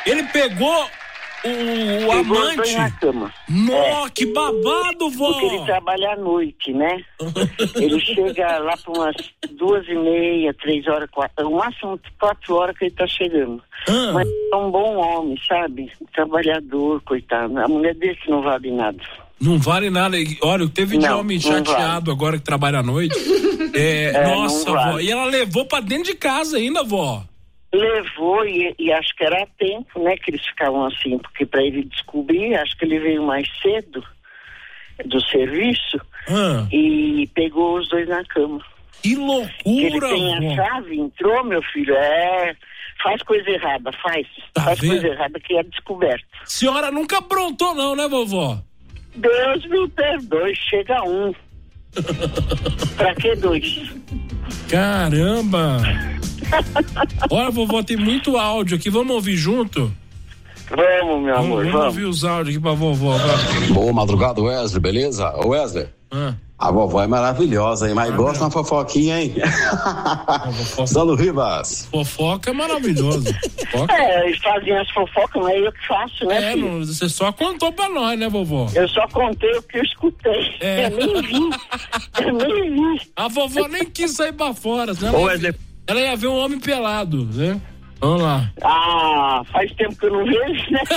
Ele pegou o amante. Os dois na cama. Nossa, que babado, vó! Porque ele trabalha à noite, né? Ele chega lá por umas 2:30, 3 horas, 4, o máximo 4 horas que ele tá chegando. Mas é um bom homem, sabe? Trabalhador, coitado. A mulher dele que não vale nada. Não vale nada. Olha, teve de homem chateado vale. Agora que trabalha à noite. Nossa, vale. Vó. E ela levou pra dentro de casa ainda, vó. Levou e acho que era tempo, né, que eles ficavam assim, porque para ele descobrir, acho que ele veio mais cedo do serviço e pegou os dois na cama. Que loucura! Ele tem a chave, entrou, meu filho, faz coisa errada, faz coisa errada que é descoberto. Senhora nunca aprontou não, né, vovó? Deus me perdoe, chega um. Pra que 2? Caramba! Olha, vovó, tem muito áudio aqui, vamos ouvir junto? Vamos, meu amor, vamos ouvir os áudios aqui pra vovó. Boa madrugada, Wesley, beleza? Wesley, a vovó é maravilhosa, hein? Mas gosta de uma fofoquinha, hein? Salo Rivas. Fofoca é maravilhoso. Eles fazem as fofocas, mas eu que faço, né, filho? Você só contou pra nós, né, vovó? Eu só contei o que eu escutei. Eu nem vi. A vovó nem quis sair pra fora, né? Wesley. Ela ia ver um homem pelado, né? Vamos lá. Faz tempo que eu não vejo, né?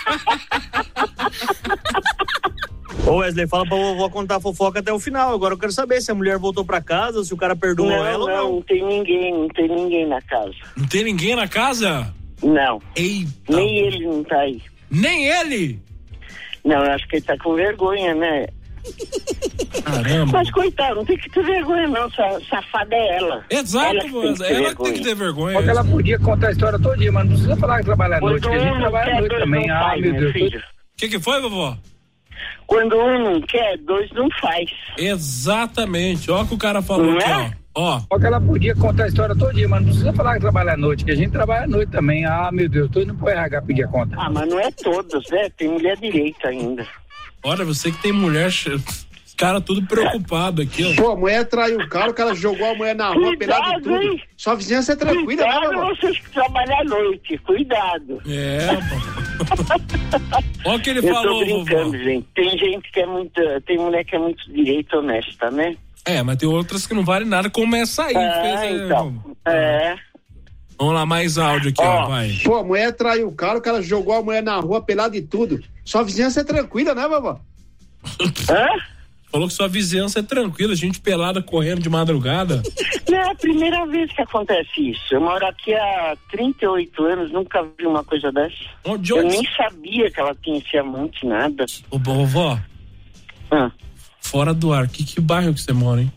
Ô Wesley, fala pra vovó contar a fofoca até o final. Agora eu quero saber se a mulher voltou pra casa, se o cara perdoou ela ou não. Não tem ninguém na casa. Não tem ninguém na casa? Não. Eita. Nem ele não tá aí. Nem ele? Não, eu acho que ele tá com vergonha, né? Caramba. Mas coitado, não tem que ter vergonha não, safada é ela. Exato, ela que tem que ter vergonha. Porque ela podia contar a história todinha, mas não precisa falar que trabalha à noite, porque a gente trabalha à noite também. Meu Deus. O que foi, vovó? Quando um não quer, 2 não faz. Exatamente, olha o que o cara falou não aqui, ó. Porque ela podia contar a história todinha, mas não precisa falar que trabalha à noite, que a gente trabalha à noite também. Meu Deus, tô indo pro RH pedir a conta. Mas não é todos, né? Tem mulher direita ainda. Olha, você que tem mulher, os caras tudo preocupado aqui, ó. Pô, a mulher traiu o cara jogou a mulher na rua, pelado e tudo. Hein? Sua vizinhança é tranquila, né, vovó? Vocês que trabalham à noite, cuidado. Olha o que ele falou, tô brincando, vovó. Gente. Tem gente que tem mulher que é muito direita, honesta, né? Mas tem outras que não valem nada, como essa aí. Vamos lá, mais áudio aqui, ó, vai. Pô, a mulher traiu o cara jogou a mulher na rua, pelado e tudo. Sua vizinhança é tranquila, né, vovó? Falou que sua vizinhança é tranquila, gente pelada correndo de madrugada. Não é a primeira vez que acontece isso. Eu moro aqui há 38 anos, nunca vi uma coisa dessa. Eu nem sabia que ela tinha esse amante, nada. Ô, vovó. Fora do ar, que bairro que você mora, hein?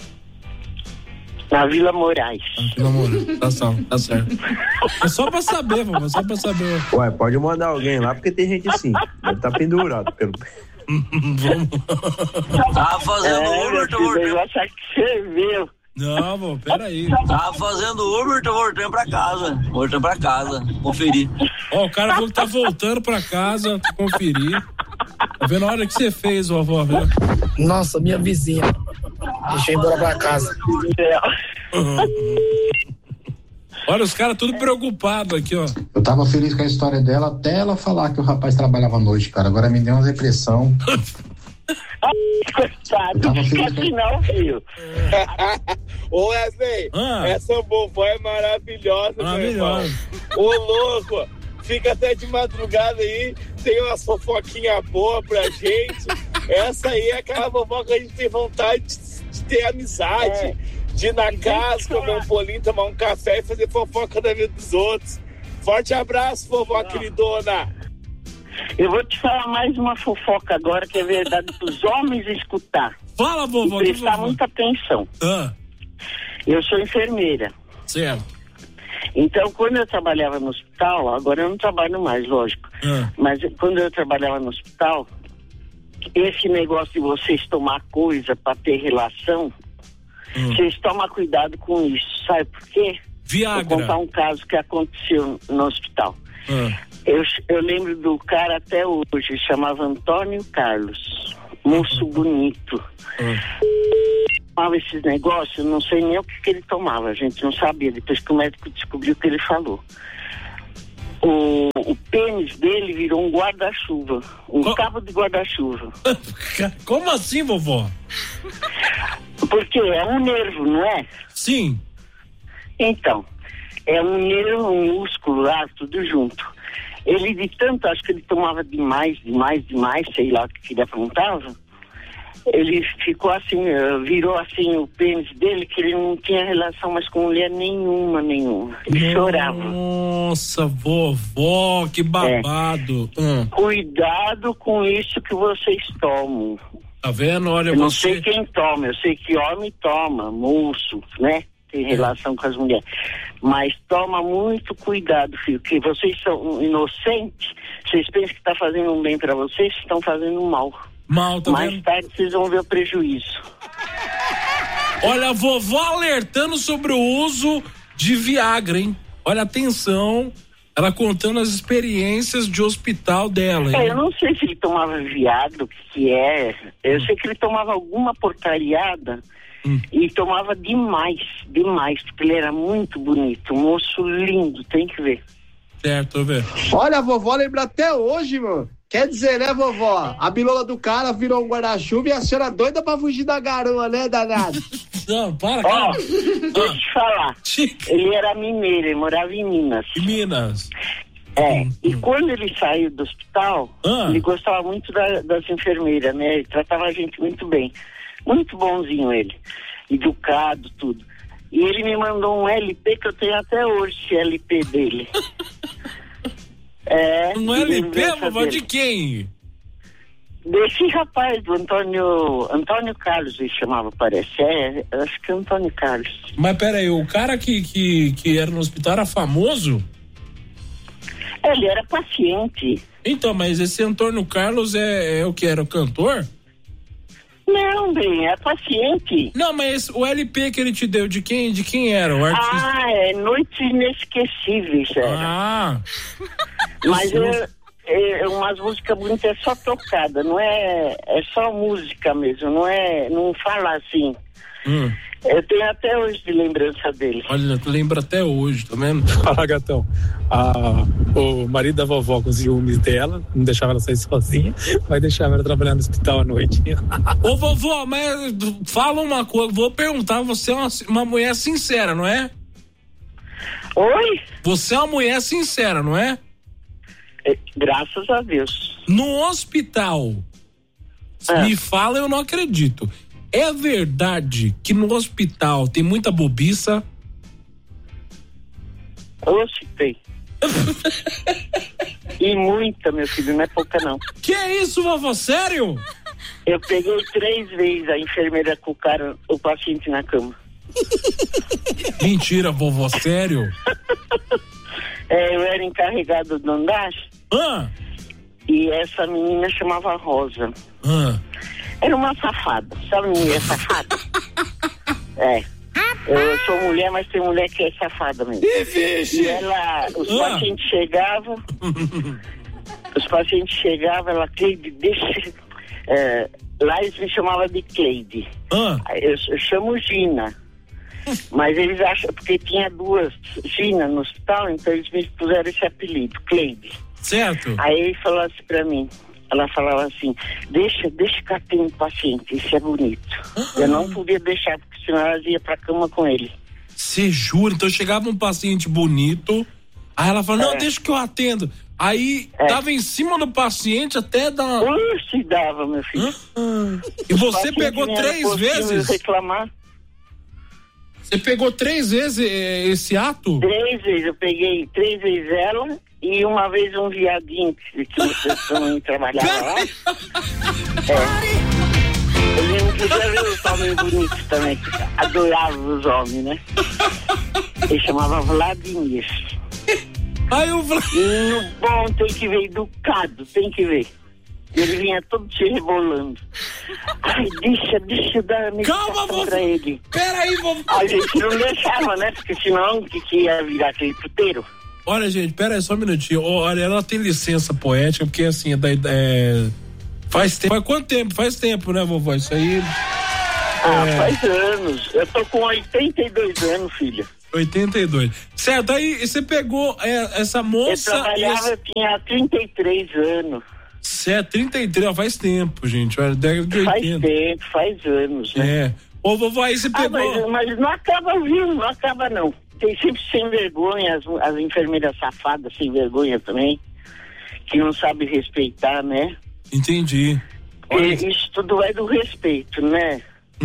Na Vila Moraes. Vila Moraes, tá certo. É só pra saber, vovó, só pra saber. Ué, pode mandar alguém lá, porque tem gente assim. Deve tá pendurado pelo... Vamos. Tava fazendo Uber, tô voltando. Eu achar que você viu. Não, vô, peraí. Tava fazendo Uber, tô voltando pra casa. Conferir. O cara falou que tá voltando pra casa, conferir. Tá vendo a hora que você fez, vovó? Viu? Nossa, minha vizinha. Deixa eu ir embora pra casa. Olha, os caras tudo preocupados aqui, ó. Eu tava feliz com a história dela até ela falar que o rapaz trabalhava à noite, cara. Agora me deu uma depressão. Coitado, fica assim não, filho. Ô Wesley, essa vovó é maravilhosa, meu irmão. Ô louco, fica até de madrugada aí, tem uma fofoquinha boa pra gente. Essa aí é aquela vovó que a gente tem vontade de ter amizade. De ir na casa, comer um bolinho, tomar um café e fazer fofoca da vida dos outros. Forte abraço, vovó queridona. Eu vou te falar mais uma fofoca agora, que é verdade, para os homens escutar. Fala, vovó. E prestar muita atenção. Eu sou enfermeira. Certo. Então, quando eu trabalhava no hospital, agora eu não trabalho mais, lógico, mas quando eu trabalhava no hospital, esse negócio de vocês tomar coisa para ter relação, vocês tomam cuidado com isso, sabe por quê? Viagra. Vou contar um caso que aconteceu no hospital. Eu lembro do cara até hoje, chamava Antônio Carlos, moço bonito. Tomava esses negócios, não sei nem o que ele tomava, a gente não sabia, depois que o médico descobriu o que ele falou. O pênis dele virou um guarda-chuva, cabo de guarda-chuva. Como assim, vovó? Porque é um nervo, não é? Sim. Então, é um nervo, um músculo lá, tudo junto. Ele de tanto, acho que ele tomava demais, sei lá o que ele aprontava. Ele ficou assim, virou assim o pênis dele, que ele não tinha relação mais com mulher nenhuma. Ele chorava. Nossa, vovó, que babado. Cuidado com isso que vocês tomam. Tá vendo? Olha, eu não sei quem toma, eu sei que homem toma, moço, né? Tem relação com as mulheres. Mas toma muito cuidado, filho, que vocês são inocentes, vocês pensam que tá fazendo um bem pra vocês, estão fazendo mal. Tá mais vendo? tarde vocês vão ver o prejuízo. Olha, a vovó alertando sobre o uso de Viagra, hein? Olha, atenção, ela contando as experiências de hospital dela, hein? Eu não sei se ele tomava Viagra, o que é. Eu sei que ele tomava alguma porcariada e tomava demais, porque ele era muito bonito, um moço lindo, tem que ver. Certo, eu ver. Olha, a vovó lembra até hoje, mano. Quer dizer, né, vovó? A bilola do cara virou um guarda-chuva e a senhora doida pra fugir da garoa, né, danado? Não, para, cara. Deixa eu te falar. Ele era mineiro, ele morava em Minas. Minas. E quando ele saiu do hospital, ele gostava muito das enfermeiras, né? Ele tratava a gente muito bem. Muito bonzinho ele. Educado, tudo. E ele me mandou um LP que eu tenho até hoje, esse LP dele. Um LP, vovó, de quem? Desse rapaz, do Antônio Carlos, ele chamava, parece. Acho que é Antônio Carlos. Mas peraí, o cara que era no hospital era famoso? Ele era paciente. Então, mas esse Antônio Carlos é o que? Era o cantor? Não, bem, é paciente. Não, mas o LP que ele te deu, de quem era o artista? É Noites Inesquecíveis, era. Mas umas músicas bonitas é só tocada, não é só música mesmo, não fala assim. Eu tenho até hoje de lembrança dele. Olha, tu lembra até hoje, tá vendo? Fala, gatão. O marido da vovó com ciúmes dela, não deixava ela sair sozinha, mas deixava ela trabalhar no hospital à noite. Ô, vovó, mas fala uma coisa, vou perguntar, você é uma mulher sincera, não é? Oi? Você é uma mulher sincera, não é? Graças a Deus. No hospital, me fala, eu não acredito. É verdade que no hospital tem muita bobiça? Tem. E muita, meu filho, não é pouca não. Que é isso, vovó? Sério? Eu peguei 3 vezes a enfermeira com o paciente na cama. Mentira, vovó, sério? Eu era encarregado do andar. E essa menina chamava Rosa. Era uma safada, sabe mulher safada? Eu sou mulher, mas tem mulher que é safada mesmo. E ela, os pacientes chegavam, ela, Cleide, deixa... lá eles me chamavam de Cleide. Eu chamo Gina. Mas eles acham, porque tinha 2 Gina no hospital, então eles me puseram esse apelido, Cleide. Certo. Aí ele falou assim pra mim, ela falava assim, deixa que eu tenho um paciente, isso é bonito. Eu não podia deixar, porque senão ela ia pra cama com ele. Você jura? Então chegava um paciente bonito, aí ela falou, não, deixa que eu atendo. Aí tava em cima do paciente até dar... Se dava, meu filho. E você pegou 3 vezes? Reclamar. Você pegou 3 vezes esse ato? 3 vezes, eu peguei 3 vezes ela e uma vez um viadinho que vocês também trabalhava lá. Ele não podia ver o homem bonito também, que adorava os homens, né? Ele chamava Vladimir. Aí o Menino bom, tem que ver, educado, tem que ver. Ele vinha todo se rebolando. Ai, deixa eu dar a medicação pra ele. Peraí, a gente não deixava, né? Porque senão o que ia virar aquele puteiro? Olha, gente, peraí, só um minutinho. Olha, ela tem licença poética, porque assim, faz tempo. Faz quanto tempo? Faz tempo, né, vovó? Isso aí. Faz anos. Eu tô com 82 anos, filha. 82. Certo, aí você pegou essa moça... Eu trabalhava, eu tinha 33 anos. Certo, 33, faz tempo, gente. Década de 80. Faz tempo, faz anos, né? Ô, vovó, aí você pegou... Mas não acaba, viu? Não acaba, não. Tem sempre sem vergonha, as enfermeiras safadas sem vergonha também, que não sabem respeitar, né? Entendi. Isso tudo é do respeito, né?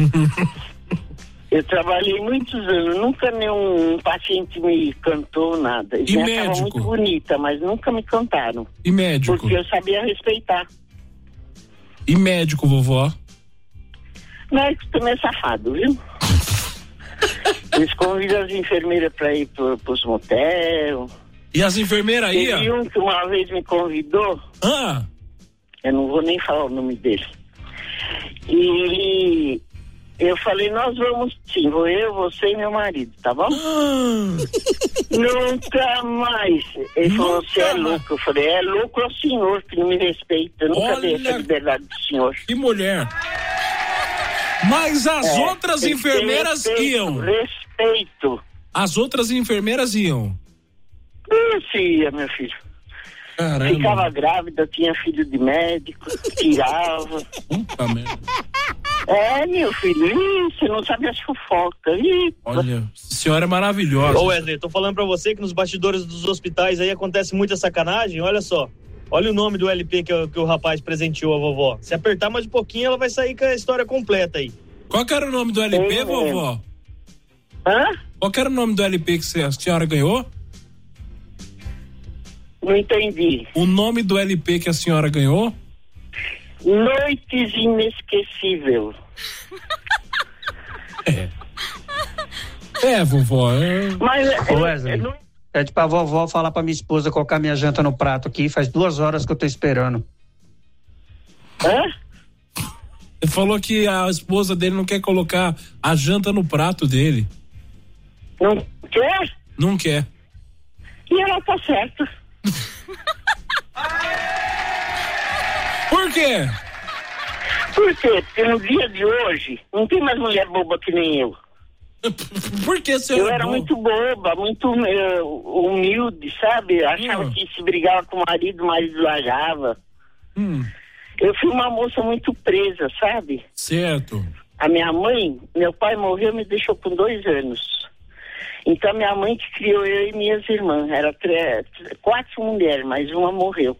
Eu trabalhei muitos anos, nunca nenhum paciente me cantou nada. E médico? Estava muito bonita, mas nunca me cantaram. E médico? Porque eu sabia respeitar. E médico, vovó? Médico também é safado, viu? Eles convidam as enfermeiras para ir pros motel. E as enfermeiras aí? Teve um que uma vez me convidou. Eu não vou nem falar o nome dele. E eu falei, nós vamos sim, vou eu, você e meu marido, tá bom? Nunca mais. Ele falou, você é louco. Eu falei, é louco é o senhor que não me respeita. Eu nunca dei essa liberdade do senhor. Que mulher. Mas as outras enfermeiras iam. Respeito. As outras enfermeiras iam. Isso ia, meu filho. Caramba. Ficava grávida, tinha filho de médico, tirava. Puta merda. Meu filho, você não sabe as fofocas. Olha, a senhora é maravilhosa. Ô Wesley, tô falando pra você que nos bastidores dos hospitais aí acontece muita sacanagem, olha só. Olha o nome do LP que o rapaz presenteou a vovó. Se apertar mais um pouquinho, ela vai sair com a história completa aí. Qual que era o nome do LP, vovó? Qual que era o nome do LP que a senhora ganhou? Não entendi. O nome do LP que a senhora ganhou? Noites Inesquecível. Vovó. Mas Ô Wesley, pede pra vovó falar pra minha esposa colocar minha janta no prato aqui. Faz 2 horas que eu tô esperando. Ele falou que a esposa dele não quer colocar a janta no prato dele. Não quer? Não quer. E ela tá certa. Por quê? Por quê? Porque no dia de hoje não tem mais mulher boba que nem eu. Por que, senhora? Eu era muito boba, muito humilde, sabe? Achava que se brigava com o marido largava. Eu fui uma moça muito presa, sabe? Certo. A minha mãe, meu pai morreu, me deixou com 2 anos. Então minha mãe que criou eu e minhas irmãs. Era 4 mulheres, mas uma morreu.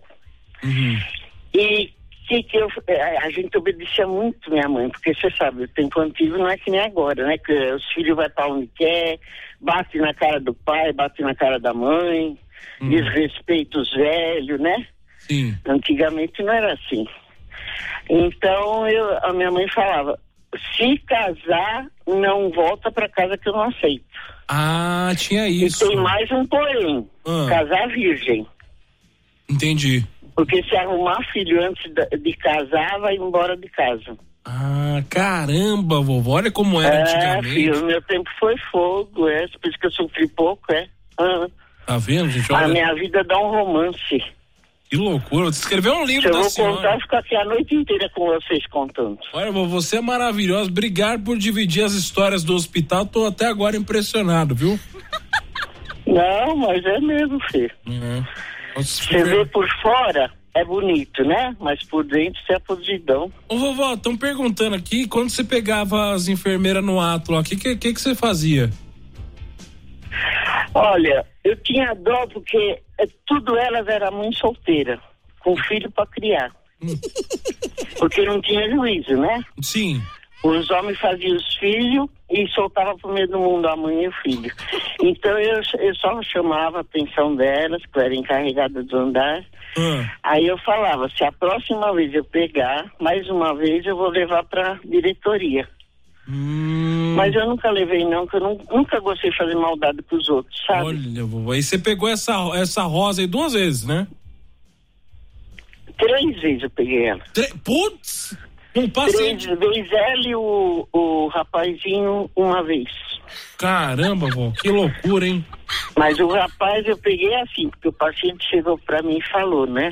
E a gente obedecia muito minha mãe, porque você sabe, o tempo antigo não é que nem agora, né? Que os filhos vão para onde quer, bate na cara do pai, bate na cara da mãe, desrespeita os velhos, né? Sim. Antigamente não era assim. Então a minha mãe falava, se casar, não volta para casa que eu não aceito. Tinha isso. E tem mais um porém, casar virgem. Entendi. Porque se arrumar filho antes de casar, vai embora de casa. Caramba, vovó, olha como era antigamente. Filho, meu tempo foi fogo, por isso que eu sofri pouco, Tá vendo, gente? Olha... A minha vida dá um romance. Que loucura, você escreveu um livro da senhora. Eu vou contar, ficar aqui a noite inteira com vocês contando. Olha, você é maravilhosa, obrigado por dividir as histórias do hospital, tô até agora impressionado, viu? Não, mas é mesmo, filho. Você vê por fora, é bonito, né? Mas por dentro você é podridão. Ô vovó, estão perguntando aqui, quando você pegava as enfermeiras no ato lá, o que você fazia? Olha, eu tinha dó porque tudo elas eram mãe solteira, com filho para criar. Porque não tinha juízo, né? Sim. Os homens faziam os filhos e soltavam pro meio do mundo a mãe e o filho. Então eu só chamava a atenção delas, que eu era encarregada do andar. Aí eu falava, se a próxima vez eu pegar, mais uma vez eu vou levar pra diretoria. Mas eu nunca levei não, porque eu nunca gostei de fazer maldade pros outros, sabe? Olha, vovó, aí você pegou essa rosa aí 2 vezes, né? 3 vezes eu peguei ela. Putz! Um paciente. 3 vezes ela e o rapazinho uma vez. Caramba, vó, que loucura, hein? Mas o rapaz eu peguei assim, porque o paciente chegou pra mim e falou, né?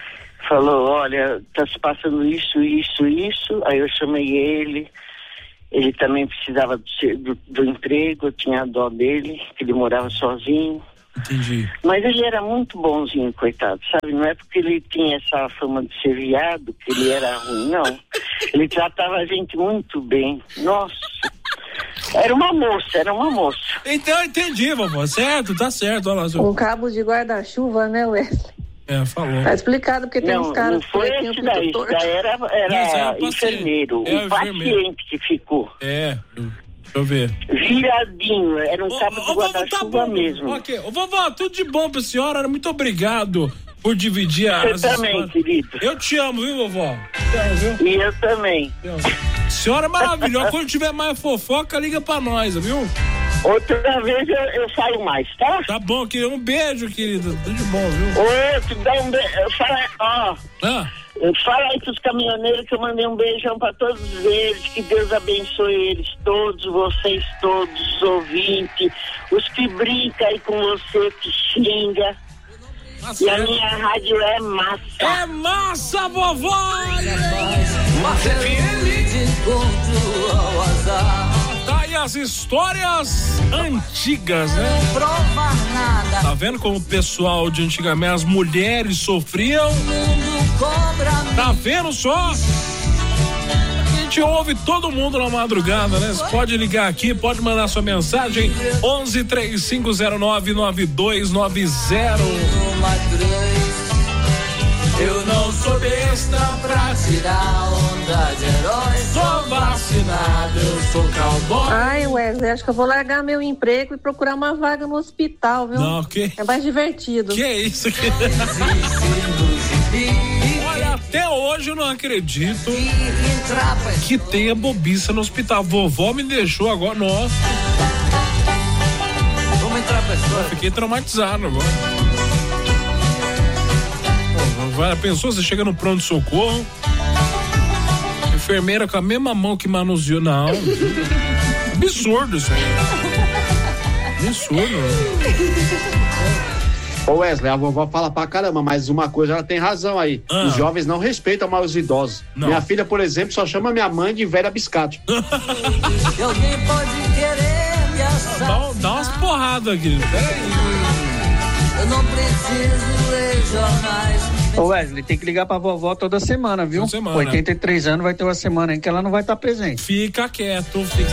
Falou, olha, tá se passando isso. Aí eu chamei ele Ele também precisava do emprego, eu tinha dó dele, que ele morava sozinho. Entendi. Mas ele era muito bonzinho, coitado, sabe? Não é porque ele tinha essa fama de ser viado que ele era ruim, não. Ele tratava a gente muito bem. Nossa. Era uma moça. Então, entendi, vovó. Certo, tá certo. Olha lá, um cabo de guarda-chuva, né, Wesley? Falou. Tá explicado porque tem uns caras não foi que esse daí, era enfermeiro, o paciente que ficou. Deixa eu ver. Viradinho, era um cabo de guarda-chuva mesmo. Ok, vovó, tudo de bom pra senhora, muito obrigado por dividir Você também, querido. Eu te amo, viu, vovó? Te amo, viu? E eu também. Senhora é maravilhosa, quando tiver mais fofoca, liga pra nós, viu? Outra vez eu saio mais, tá? Tá bom, querido. Um beijo, querido. Tudo de bom, viu? Outro, dá um beijo. Fala aí pros caminhoneiros que eu mandei um beijão pra todos eles, que Deus abençoe eles todos, vocês todos, os ouvintes, os que brincam aí com você, que xinga. E a minha rádio é massa. É massa, vovó! Tá aí as histórias antigas, né? Tá vendo como o pessoal de antigamente, as mulheres sofriam? Tá vendo só? A gente ouve todo mundo na madrugada, né? Você pode ligar aqui, pode mandar sua mensagem 11-3509-9290. Eu não sou besta pra tirar onda de herói. Sou vacinado, eu sou cowboy. Ai, Wesley, acho que eu vou largar meu emprego e procurar uma vaga no hospital, viu? Não, que? É mais divertido. Que isso? Olha, até hoje eu não acredito que tenha bobiça no hospital. Vovó me deixou agora, nossa. Vamos entrar, pessoal. Fiquei traumatizado agora. Pensou, você chega no pronto-socorro, enfermeira com a mesma mão que manuseou, não. Absurdo isso aí. Absurdo. Ô Wesley, a vovó fala pra caramba, mas uma coisa ela tem razão aí. Os jovens não respeitam mais os idosos. Não. Minha filha, por exemplo, só chama minha mãe de velha biscate. Alguém pode querer me assassinar. Dá umas porradas aqui. Eu não preciso ler jornais. Ô Wesley, tem que ligar pra vovó toda semana, viu? Toda semana. 83 anos, vai ter uma semana aí que ela não vai estar presente. Fica quieto, fica.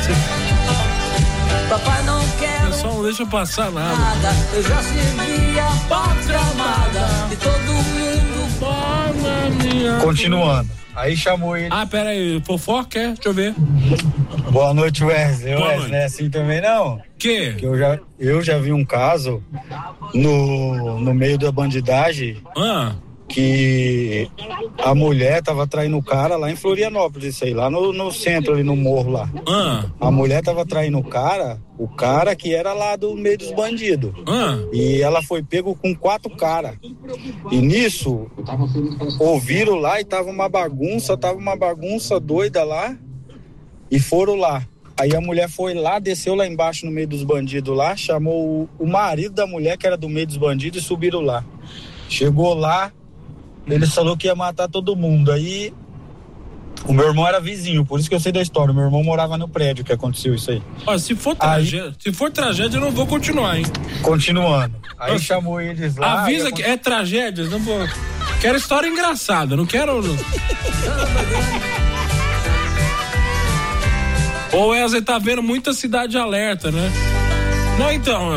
Papai não quer. Pessoal, não deixa passar nada. Eu já servi a pátria amada de todo mundo. Continuando. Aí chamou ele. Pera aí, fofoca, deixa eu ver. Boa noite, Wesley. Boa Wesley, noite. não é assim também não? Que eu já vi um caso no meio da bandidagem que a mulher tava traindo o cara lá em Florianópolis, isso aí, lá no centro, ali no morro lá. A mulher tava traindo o cara que era lá do meio dos bandidos. E ela foi pego com 4 caras. E nisso, ouviram lá e tava uma bagunça doida lá, e foram lá. Aí a mulher foi lá, desceu lá embaixo no meio dos bandidos lá, chamou o marido da mulher, que era do meio dos bandidos, e subiram lá. Chegou lá, ele falou que ia matar todo mundo. Aí o meu irmão era vizinho, por isso que eu sei da história. O meu irmão morava no prédio que aconteceu isso aí. Se for tragédia, eu não vou continuar, hein? Continuando. Aí chamou eles lá. Avisa que é tragédia, não vou. Quero história engraçada, não quero. Ô Wesley, tá vendo muita Cidade Alerta, né? Não, então,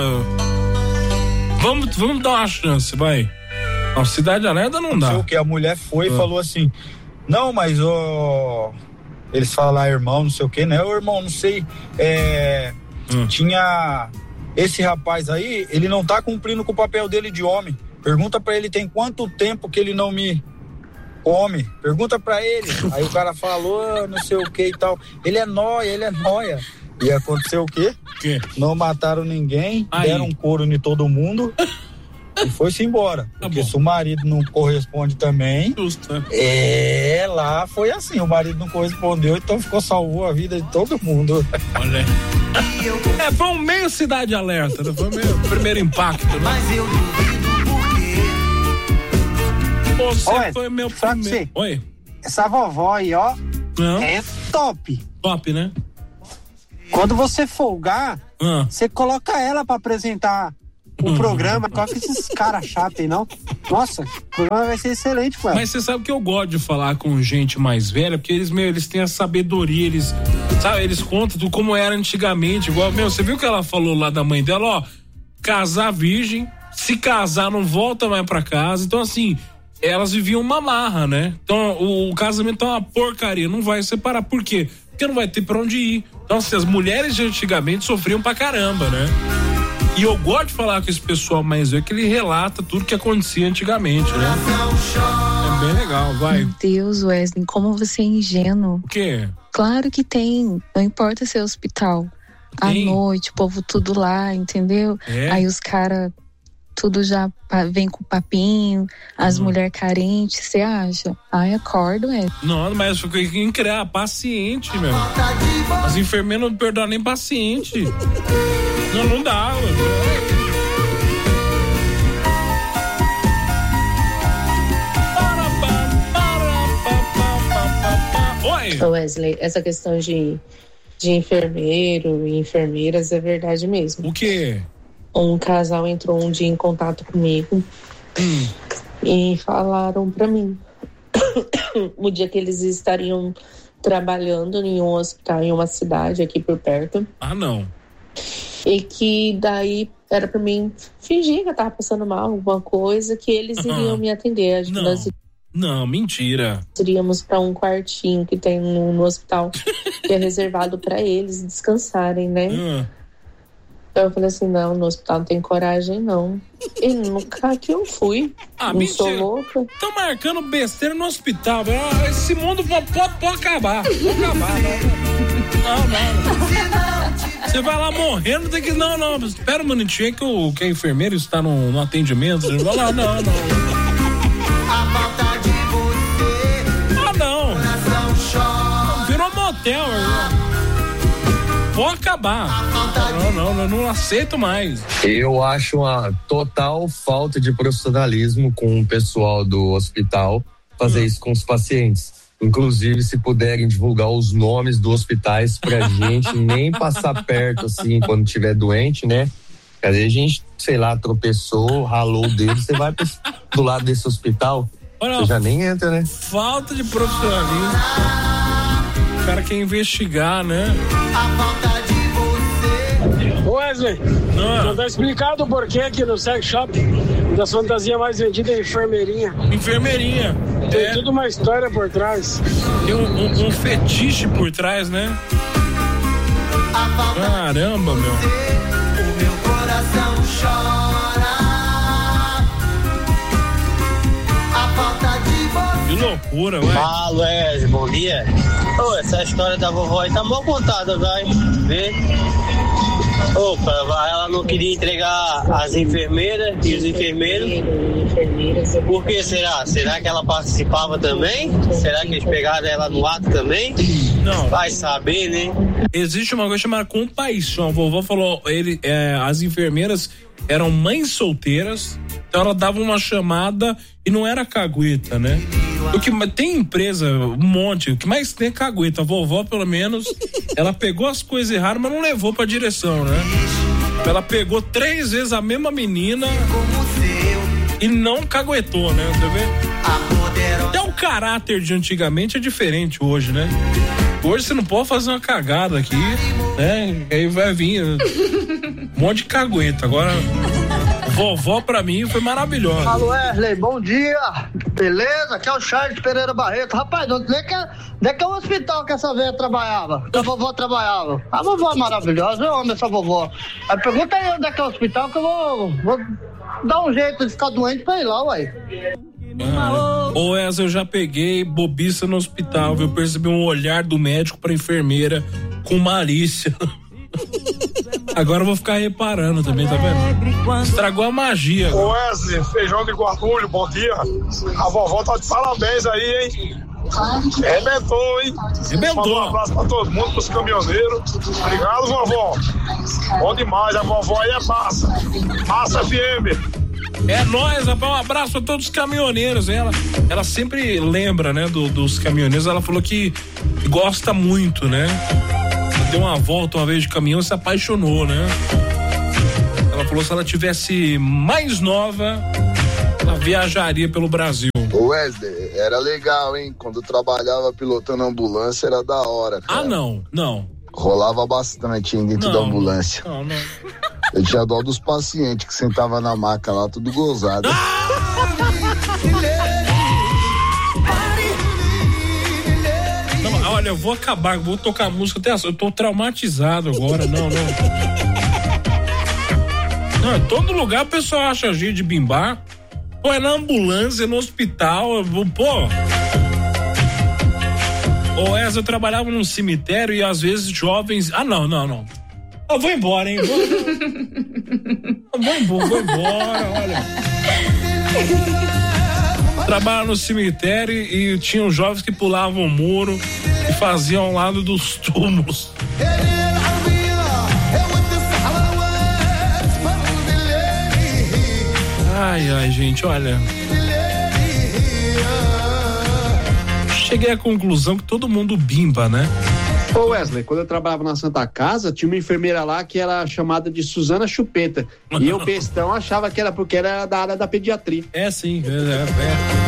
vamos dar uma chance, vai. Não, Cidade Alerta não dá. O que a mulher foi e falou assim, não, mas eles falam lá, irmão, não sei o que, né? Ô irmão, não sei, tinha esse rapaz aí, ele não tá cumprindo com o papel dele de homem. Pergunta pra ele, tem quanto tempo que ele não me come? Pergunta pra ele. Aí o cara falou, não sei o que e tal. Ele é nóia. E aconteceu o quê? Não mataram ninguém, deram um couro em todo mundo e foi-se embora. Porque se o marido não corresponde também, justo, né? Lá foi assim, o marido não correspondeu, então salvou a vida de todo mundo. Olha. Foi um meio Cidade Alerta, né? Foi o meu primeiro impacto, né? Mas eu duvido porque você foi meu primeiro. Oi. Essa vovó aí, ó, é top. Top, né? Quando você folgar, você coloca ela pra apresentar o programa. Coloca esses caras chatos aí, não? Nossa, o programa vai ser excelente com ela. Mas você sabe que eu gosto de falar com gente mais velha, porque eles têm a sabedoria, eles contam do como era antigamente. Igual, você viu que ela falou lá da mãe dela, ó, casar virgem, se casar não volta mais pra casa. Então, assim, elas viviam uma marra, né? Então, o casamento é uma porcaria, não vai separar. Por quê? Porque não vai ter pra onde ir. Então, assim, as mulheres de antigamente sofriam pra caramba, né? E eu gosto de falar com esse pessoal mais velho, que ele relata tudo que acontecia antigamente, né? É bem legal, vai. Meu Deus, Wesley, como você é ingênuo. O quê? Claro que tem, não importa se é hospital. À noite, o povo tudo lá, entendeu? Aí os caras tudo já vem com papinho, as mulheres carentes, você acha? Ai, acorda, Não, mas fiquei em criar paciente, meu. As enfermeiras não perdoam nem paciente. Não dá, Oi. Wesley, essa questão de enfermeiro e enfermeiras é verdade mesmo. O quê? Um casal entrou um dia em contato comigo e falaram pra mim o dia que eles estariam trabalhando em um hospital em uma cidade aqui por perto. Ah, não. E que daí era pra mim fingir que eu tava passando mal, alguma coisa, que eles iriam me atender. Acho que nós Não, mentira. Iríamos pra um quartinho que tem no hospital que é reservado pra eles descansarem, né? Então eu falei assim, não, no hospital não tem coragem, não. E nunca que eu fui. Ah, não sou louca. Tô marcando besteira no hospital. Esse mundo pode acabar. Pode acabar, né? Não. Você vai lá morrendo, tem que... Não, espera um minutinho que a enfermeira está no atendimento. Você vai lá, não. A falta de você. Ah, não. Virou motel, irmão. Pode acabar. Não aceito mais. Eu acho uma total falta de profissionalismo com o pessoal do hospital fazer isso com os pacientes. Inclusive, se puderem divulgar os nomes dos hospitais pra gente nem passar perto, assim, quando tiver doente, né? Às vezes a gente, sei lá, tropeçou, ralou o dedo, você vai do lado desse hospital, você já nem entra, né? Falta de profissionalismo. O cara quer investigar, né? A falta de você. Wesley, já tá explicado o porquê que no sex shop das fantasias mais vendidas é enfermeirinha. Enfermeirinha. Tem tudo uma história por trás. Tem um fetiche por trás, né? Caramba, meu. O meu coração chora. A falta de você. Que loucura, ué. Fala, Wesley, bom dia. Ô, essa história da vovó aí tá mal contada, vai. Vê? Opa, ela não queria entregar as enfermeiras e os enfermeiros. Por que será? Será que ela participava também? Será que eles pegaram ela no ato também? Não. Vai saber, né? Existe uma coisa chamada compaixão. A vovó falou, as enfermeiras eram mães solteiras, então ela dava uma chamada e não era cagueta, né? Tem empresa, um monte, o que mais tem é cagueta. A vovó, pelo menos, ela pegou as coisas erradas, mas não levou pra direção, né? Ela pegou 3 vezes a mesma menina e não caguetou, né? Você vê? Até o caráter de antigamente é diferente hoje, né? Hoje você não pode fazer uma cagada aqui, né? Aí vai vir um monte de cagueta. Agora, vovó pra mim foi maravilhosa. Alô, Wesley, bom dia. Beleza? Aqui é o Charles Pereira Barreto. Rapaz, onde é que é o hospital que essa velha trabalhava? Que a vovó trabalhava? A vovó é maravilhosa, eu amo essa vovó. Aí pergunta aí onde é que é o hospital que eu vou dar um jeito de ficar doente pra ir lá, ué. Ô, essa eu já peguei bobiça no hospital, viu? Eu percebi um olhar do médico pra enfermeira com malícia. Agora eu vou ficar reparando também, tá vendo? Estragou a magia. Ô Wesley, feijão de guarulho, bom dia. A vovó tá de parabéns aí, hein? Arrebentou, hein? Arrebentou. Um abraço pra todo mundo, pros caminhoneiros. Obrigado, vovó. Bom demais, a vovó aí é massa. Massa FM. É nóis, rapaz, um abraço a todos os caminhoneiros. Ela sempre lembra, né, dos caminhoneiros. Ela falou que gosta muito, né? deu uma volta uma vez de caminhão e se apaixonou, né? Ela falou que se ela tivesse mais nova, ela viajaria pelo Brasil. Ô Wesley, era legal, hein? Quando eu trabalhava pilotando ambulância, era da hora, cara. Ah, não. Rolava bastante hein, dentro da ambulância. Não. Eu tinha dó dos pacientes que sentavam na maca lá, tudo gozado. Não, olha, eu vou acabar, vou tocar música até eu tô traumatizado agora, não. Não, em todo lugar o pessoal acha jeito de bimbar. Pô, é na ambulância, no hospital, pô. Ô, Essa, eu trabalhava num cemitério e às vezes jovens... Ah, não. Eu vou embora, hein? Vou embora, olha. Trabalhava no cemitério e tinham jovens que pulavam o muro e faziam ao lado dos túmulos. Ai, gente, olha. Cheguei à conclusão que todo mundo bimba, né? Ô Wesley, quando eu trabalhava na Santa Casa, tinha uma enfermeira lá que era chamada de Suzana Chupeta. E eu, bestão, achava que era porque era da área da pediatria. É, sim. É.